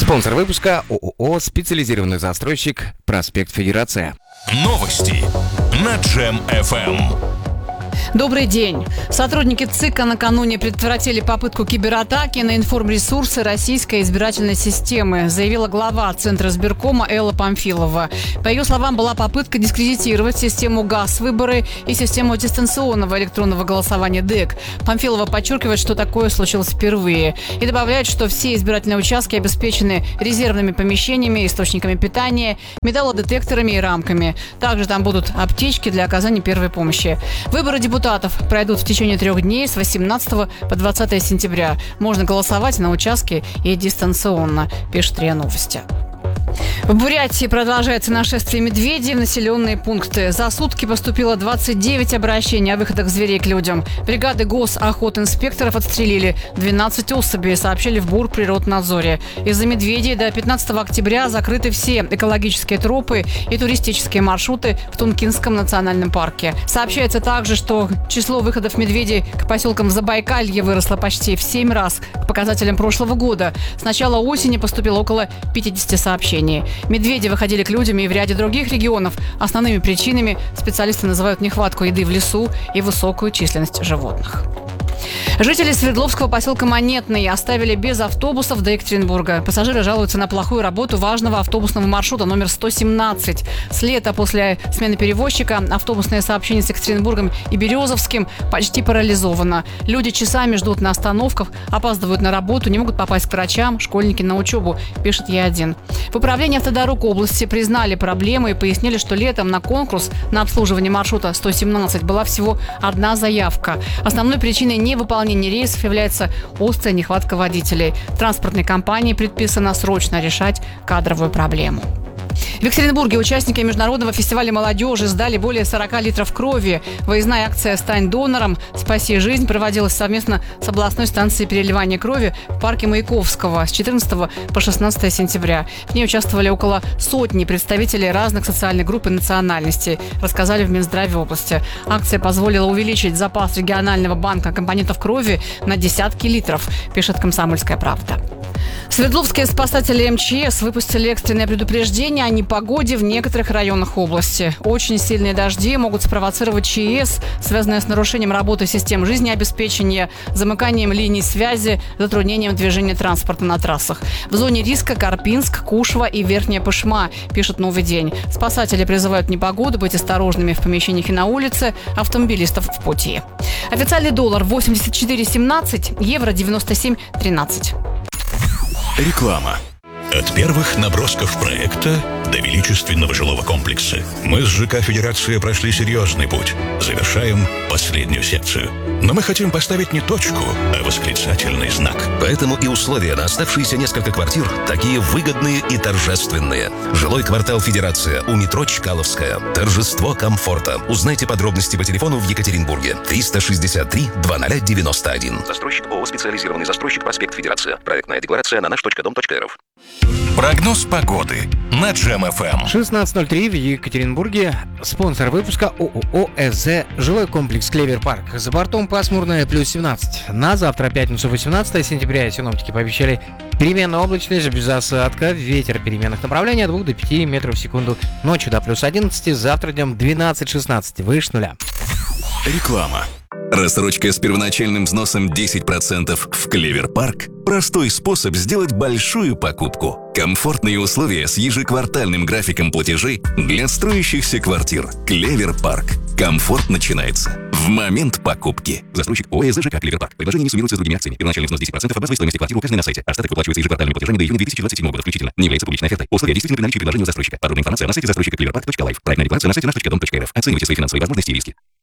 Спонсор выпуска ООО «Специализированный застройщик. Проспект Федерация». Новости на Джем-ФМ. Добрый день. Сотрудники ЦИКа накануне предотвратили попытку кибератаки на информресурсы российской избирательной системы, заявила глава Центра избиркома Элла Памфилова. По ее словам, была попытка дискредитировать систему ГАС-выборы и систему дистанционного электронного голосования ДЭК. Памфилова подчеркивает, что такое случилось впервые. И добавляет, что все избирательные участки обеспечены резервными помещениями, источниками питания, металлодетекторами и рамками. Также там будут аптечки для оказания первой помощи. Выборы депутатов пройдут в течение 3 дней с 18 по 20 сентября. Можно голосовать на участке и дистанционно, пишет РИА Новости. В Бурятии продолжается нашествие медведей в населенные пункты. За сутки поступило 29 обращений о выходах зверей к людям. Бригады госохотинспекторов отстрелили 12 особей, сообщили в Бурприроднадзоре. Из-за медведей до 15 октября закрыты все экологические тропы и туристические маршруты в Тункинском национальном парке. Сообщается также, что число выходов медведей к поселкам в Забайкалье выросло почти в 7 раз к показателям прошлого года. С начала осени поступило около 50 сообщений. Медведи выходили к людям и в ряде других регионов. Основными причинами специалисты называют нехватку еды в лесу и высокую численность животных. Жители Свердловского поселка Монетный оставили без автобусов до Екатеринбурга. Пассажиры жалуются на плохую работу важного автобусного маршрута номер 117. С лета после смены перевозчика автобусное сообщение с Екатеринбургом и Березовским почти парализовано. Люди часами ждут на остановках, опаздывают на работу, не могут попасть к врачам, школьники на учебу, пишет Е1. В управлении автодорог области признали проблемы и пояснили, что летом на конкурс на обслуживание маршрута 117 была всего одна заявка. Основной причиной невыполнения рейсов является острая нехватка водителей. Транспортной компании предписано срочно решать кадровую проблему. В Екатеринбурге участники международного фестиваля молодежи сдали более 40 литров крови. Выездная акция «Стань донором. Спаси жизнь» проводилась совместно с областной станцией переливания крови в парке Маяковского с 14 по 16 сентября. В ней участвовали около сотни представителей разных социальных групп и национальностей, рассказали в Минздраве области. Акция позволила увеличить запас регионального банка компонентов крови на десятки литров, пишет «Комсомольская правда». Свердловские спасатели МЧС выпустили экстренное предупреждение о непогоде в некоторых районах области. Очень сильные дожди могут спровоцировать ЧС, связанные с нарушением работы систем жизнеобеспечения, замыканием линий связи, затруднением движения транспорта на трассах. В зоне риска Карпинск, Кушва и Верхняя Пышма, пишет «Новый день». Спасатели призывают непогоду быть осторожными в помещениях и на улице, автомобилистов в пути. Официальный доллар 84,17, евро 97,13. Реклама. От первых набросков проекта до величественного жилого комплекса мы с ЖК «Федерация» прошли серьезный путь. Завершаем последнюю секцию. Но мы хотим поставить не точку, а восклицательный знак. Поэтому и условия на оставшиеся несколько квартир такие выгодные и торжественные. Жилой квартал «Федерация» у метро Чкаловская. Торжество комфорта. Узнайте подробности по телефону в Екатеринбурге. 363-2091. Застройщик ООО «Специализированный застройщик. Проспект Федерация». Проектная декларация на наш.дом.рф. Прогноз погоды на Джем-ФМ. 16:03 в Екатеринбурге. Спонсор выпуска ООО «СЗ». Жилой комплекс «Клевер Парк». За бортом пасмурное плюс 17. На завтра, пятницу, 18 сентября, синоптики пообещали переменную облачность без осадка. Ветер переменных направлений от 2 до 5 метров в секунду. Ночью до плюс 11. Завтра днем 12-16. Выше нуля. Реклама. Рассрочка с первоначальным взносом 10% в Клевер Парк – простой способ сделать большую покупку. Комфортные условия с ежеквартальным графиком платежей для строящихся квартир. Клевер Парк. Комфорт начинается в момент покупки. Застройщик ООО «ЖК Клевер Парк». Предложение не суммируется с другими акциями. Первоначальный взнос 10% от базовой стоимости квартиры указанной на сайте. Остаток выплачивается ежеквартальными платежами до июня 2027 года включительно. Не является публичной офертой. Условия действительно при наличии предложения застройщика. Подробная информация на сайте застройщика cleverpark.life. Проектная декларация на сайте наш.дом.рф. Оценивайте свои финансовые возможности и риски.